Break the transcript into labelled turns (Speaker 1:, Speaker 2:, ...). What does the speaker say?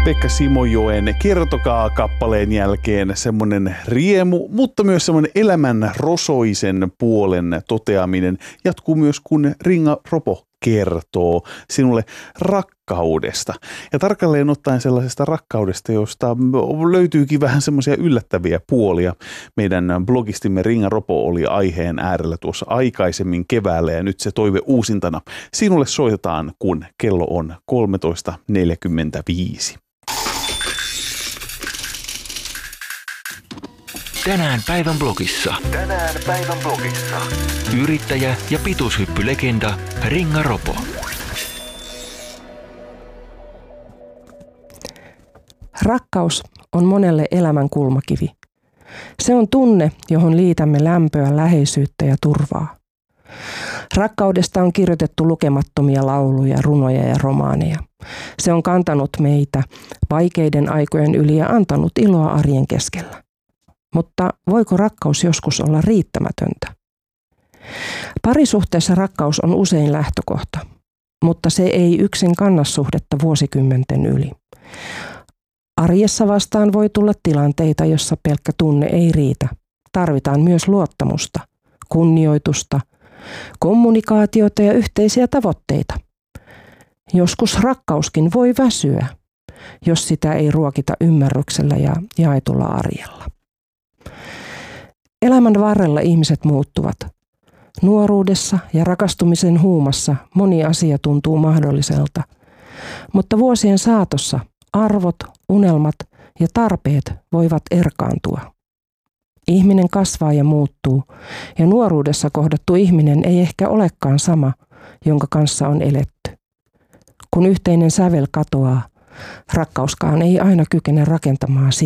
Speaker 1: Pekka Simojoen Kertokaa-kappaleen jälkeen semmoinen riemu, mutta myös semmoinen elämän rosoisen puolen toteaminen jatkuu myös, kun Ringa Ropo kertoo sinulle rakkaudesta. Ja tarkalleen ottaen sellaisesta rakkaudesta, josta löytyykin vähän semmoisia yllättäviä puolia. Meidän blogistimme Ringa Ropo oli aiheen äärellä tuossa aikaisemmin keväällä ja nyt se toive uusintana. Sinulle soitetaan, kun kello on 13.45.
Speaker 2: Tänään päivän blogissa. Yrittäjä ja pituushyppylegenda Ringa Ropo.
Speaker 3: Rakkaus on monelle elämän kulmakivi. Se on tunne, johon liitämme lämpöä, läheisyyttä ja turvaa. Rakkaudesta on kirjoitettu lukemattomia lauluja, runoja ja romaaneja. Se on kantanut meitä vaikeiden aikojen yli ja antanut iloa arjen keskellä. Mutta voiko rakkaus joskus olla riittämätöntä? Parisuhteessa rakkaus on usein lähtökohta, mutta se ei yksin kanna suhdetta vuosikymmenten yli. Arjessa vastaan voi tulla tilanteita, jossa pelkkä tunne ei riitä. Tarvitaan myös luottamusta, kunnioitusta, kommunikaatiota ja yhteisiä tavoitteita. Joskus rakkauskin voi väsyä, jos sitä ei ruokita ymmärryksellä ja jaetulla arjella. Elämän varrella ihmiset muuttuvat. Nuoruudessa ja rakastumisen huumassa moni asia tuntuu mahdolliselta, mutta vuosien saatossa arvot, unelmat ja tarpeet voivat erkaantua. Ihminen kasvaa ja muuttuu, ja nuoruudessa kohdattu ihminen ei ehkä olekaan sama, jonka kanssa on eletty. Kun yhteinen sävel katoaa, rakkauskaan ei aina kykene rakentamaan